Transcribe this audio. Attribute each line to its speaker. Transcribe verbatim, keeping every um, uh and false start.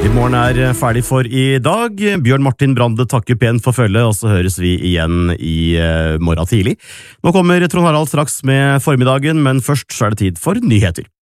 Speaker 1: Morgen er ferdig for i dag. Bjørn Martin Brande takker pent for følge, og så høres vi igjen i morgen tidlig. Nå kommer Trond Harald straks med formiddagen, men først så er det tid for nyheter.